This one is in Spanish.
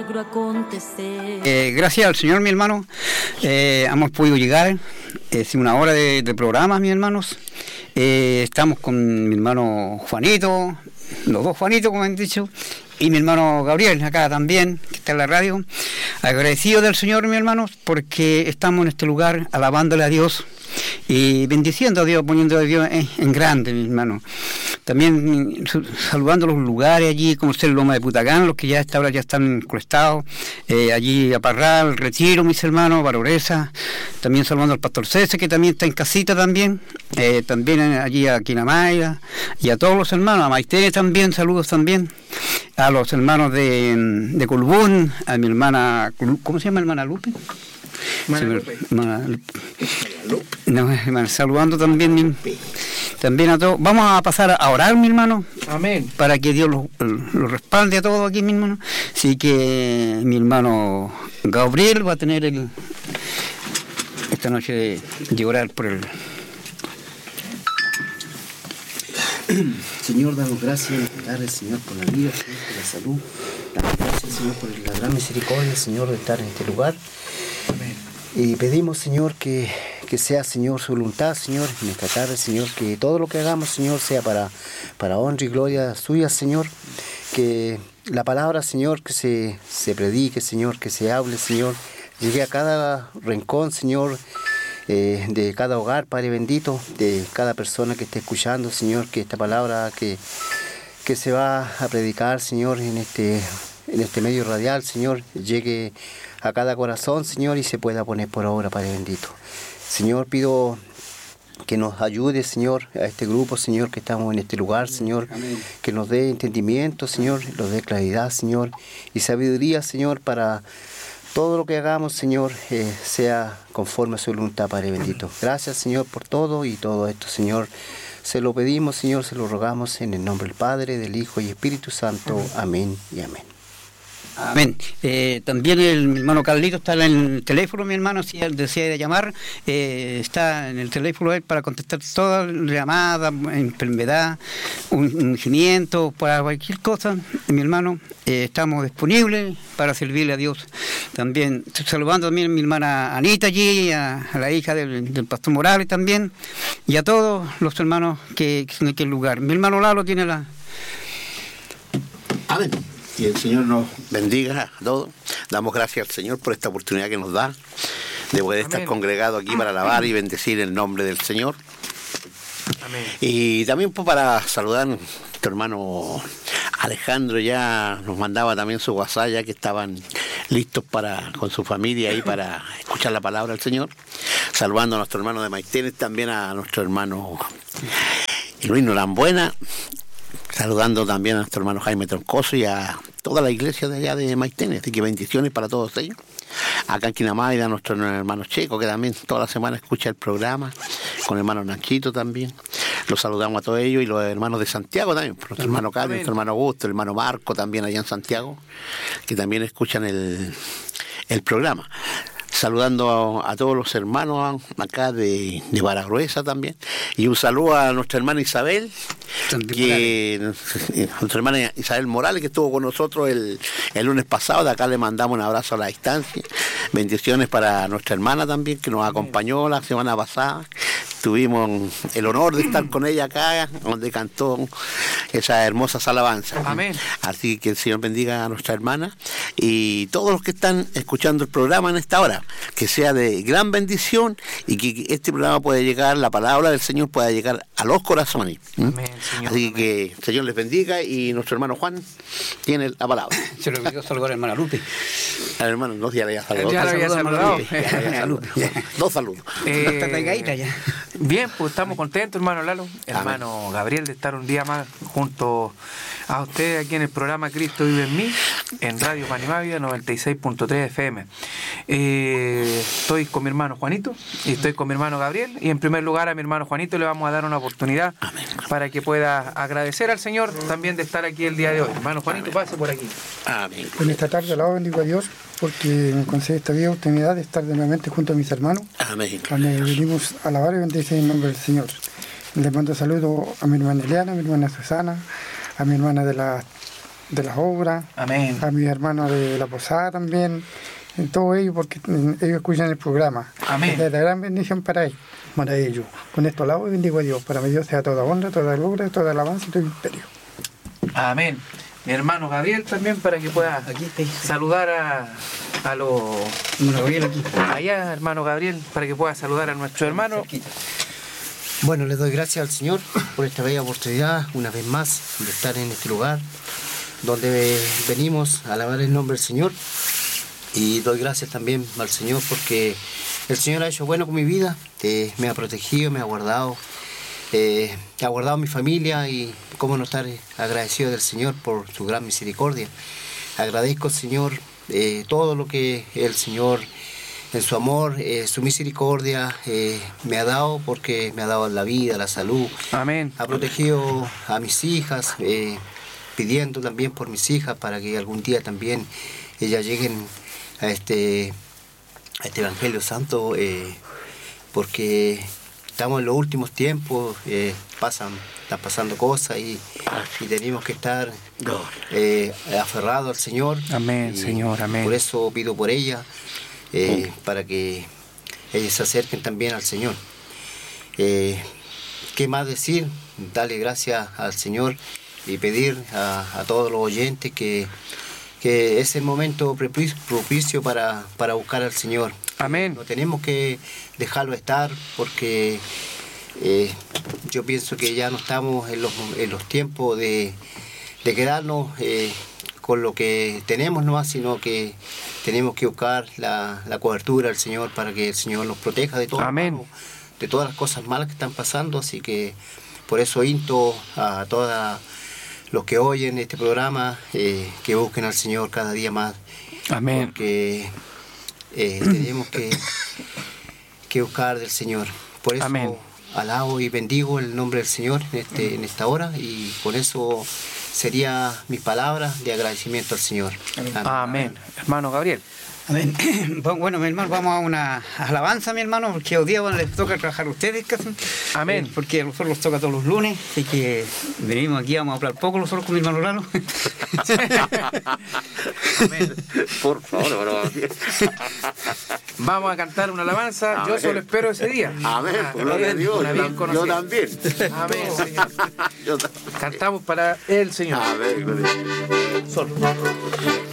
Gracias al Señor, mi hermano, hemos podido llegar, es una hora de programa, mis hermanos. Estamos con mi hermano Juanito, los dos Juanitos, como han dicho, y mi hermano Gabriel, acá también, que está en la radio. Agradecido del Señor, mis hermanos, porque estamos en este lugar alabándole a Dios y bendiciendo a Dios, poniendo a Dios en grande, mis hermanos. También saludando los lugares allí, como es el Loma de Putacán, los que ya a esta hora ya están encuestados, allí a Parral, Retiro, mis hermanos, Valoresa, también saludando al Pastor César, que también está en casita también, también allí a Quinamaya, y a todos los hermanos, a Maite también, saludos también, a los hermanos de Colbún, a mi hermana, ¿cómo se llama, hermana Lupe? Saludando también a todos. Vamos a pasar a orar, mi hermano. Amén. Para que Dios lo respalde a todos aquí, mi hermano. Así que mi hermano Gabriel va a tener esta noche de orar por él. Señor, damos gracias, Señor, por la vida, Señor, por la salud. Damos gracias, Señor, por la gran misericordia, Señor, de estar en este lugar. Amén. Y pedimos, Señor, que sea, Señor, su voluntad, Señor, en esta tarde, Señor, que todo lo que hagamos, Señor, sea para honra y gloria suya, Señor. Que la palabra, Señor, que se predique, Señor, que se hable, Señor, llegue a cada rincón, Señor, de cada hogar, Padre bendito, de cada persona que esté escuchando, Señor, que esta palabra que se va a predicar, Señor, en este medio radial, Señor, llegue a cada corazón, Señor, y se pueda poner por obra, Padre bendito. Señor, pido que nos ayude, Señor, a este grupo, Señor, que estamos en este lugar, Señor. Amén. Que nos dé entendimiento, Señor, nos dé claridad, Señor, y sabiduría, Señor, para todo lo que hagamos, Señor, sea conforme a su voluntad, Padre bendito. Gracias, Señor, por todo y todo esto, Señor. Se lo pedimos, Señor, se lo rogamos en el nombre del Padre, del Hijo y Espíritu Santo. Amén y amén. Amén. También mi hermano Carlito está en el teléfono, mi hermano, si él desea llamar, está en el teléfono él para contestar todas las llamadas, enfermedad, ungimiento, para cualquier cosa, mi hermano, estamos disponibles para servirle a Dios. También estoy saludando también a mi hermana Anita allí, a la hija del pastor Morales también, y a todos los hermanos que en aquel lugar. Mi hermano Lalo tiene la... Amén. Y el Señor nos bendiga a todos. Damos gracias al Señor por esta oportunidad que nos da de poder estar congregados aquí para alabar y bendecir el nombre del Señor. Amén. Y también pues, para saludar a nuestro hermano Alejandro, ya nos mandaba también su WhatsApp, ya que estaban listos con su familia ahí para escuchar la palabra del Señor. Saludando a nuestro hermano de Maitenes, también a nuestro hermano Luis Norambuena. Saludando también a nuestro hermano Jaime Troncoso y a toda la iglesia de allá de Maitenes, así que bendiciones para todos ellos. Acá en Quinamaya, nuestro hermano Checo, que también toda la semana escucha el programa, con el hermano Nachito también. Los saludamos a todos ellos y los hermanos de Santiago también, nuestro hermano Carlos, nuestro hermano Augusto, el hermano Marco también allá en Santiago, que también escuchan el programa. Saludando a todos los hermanos acá de Baragruesa también. Y un saludo a nuestra hermana Isabel, nuestra hermana Isabel Morales, que estuvo con nosotros el lunes pasado. De acá le mandamos un abrazo a la distancia. Bendiciones para nuestra hermana también, que nos acompañó la semana pasada. Tuvimos el honor de estar con ella acá, donde cantó esas hermosas alabanzas. Amén. Así que el Señor bendiga a nuestra hermana y todos los que están escuchando el programa en esta hora, que sea de gran bendición y que este programa pueda llegar, la palabra del Señor pueda llegar a los corazones. Amén, Señor. Así que el Señor les bendiga y nuestro hermano Juan tiene la palabra. Se lo olvidó saludar a la hermana Lupe. Al hermano, no, ya le había saludado. Ya le había saludado. Dos saludos. Está pegadita ya. Bien, pues estamos contentos, hermano Lalo, hermano Gabriel, de estar un día más junto a ustedes aquí en el programa Cristo Vive en Mí, en Radio Panimávida 96.3 FM. Estoy con mi hermano Juanito y estoy con mi hermano Gabriel, y en primer lugar a mi hermano Juanito le vamos a dar una oportunidad para que pueda agradecer al Señor también de estar aquí el día de hoy. Hermano Juanito, pase por aquí. Amén. En esta tarde alabo, bendigo a Dios porque me concede esta vida oportunidad de estar nuevamente junto a mis hermanos. Amén. Donde venimos a alabar y bendecir en nombre del Señor. Les mando saludos a mi hermana Eliana, a mi hermana Susana, a mi hermana de la de las obras, Amén. a mis hermanos de la posada también, en todo ello, porque ellos escuchan el programa. Amén. Es de gran bendición para ellos. Con esto alabo y bendigo a Dios. Para mi Dios sea toda honra, toda gloria, toda alabanza y todo imperio. Amén. Mi hermano Gabriel también, para que pueda saludar a los... Gabriel aquí. Allá, hermano Gabriel, para que pueda saludar a nuestro hermano. Bueno, les doy gracias al Señor por esta bella oportunidad, una vez más, de estar en este lugar donde venimos a alabar el nombre del Señor. Y doy gracias también al Señor porque el Señor ha hecho bueno con mi vida, me ha protegido, me ha guardado mi familia, y cómo no estar agradecido del Señor por su gran misericordia. Agradezco al Señor todo lo que el Señor en su amor, su misericordia me ha dado, porque me ha dado la vida, la salud. Amén. Ha protegido a mis hijas, pidiendo también por mis hijas para que algún día también ellas lleguen a este Evangelio Santo, porque estamos en los últimos tiempos, están pasando cosas y tenemos que estar aferrados al Señor. Amén, Señor, amén. Por eso pido por ella, para que ellos se acerquen también al Señor. ¿Qué más decir? Darle gracias al Señor y pedir a todos los oyentes que es el momento propicio para buscar al Señor. Amén. No tenemos que dejarlo estar, porque yo pienso que ya no estamos en los tiempos de quedarnos con lo que tenemos nomás, sino que tenemos que buscar la cobertura del Señor, para que el Señor nos proteja de todo. Amén. De todas las cosas malas que están pasando. Así que por eso insto a todos los que oyen este programa, que busquen al Señor cada día más. Amén. Porque tenemos que buscar del Señor. Por eso Amén. alabo y bendigo el nombre del Señor en esta hora, y con eso sería mis palabras de agradecimiento al Señor. Amén. Hermano Gabriel. Amén. Bueno, mi hermano, vamos a una alabanza, mi hermano, porque hoy día les toca trabajar a ustedes casi. Amén. Porque a nosotros nos toca todos los lunes, así que venimos aquí, vamos a hablar poco nosotros con mi hermano Lalo. Amén. Por favor, Vamos a cantar una alabanza. Yo solo espero ese día. amén, gloria a Dios. Una bien Yo conocida. también. Amén, Señor. Yo también. Cantamos para el Señor. Amén, gloria a Dios. Solo.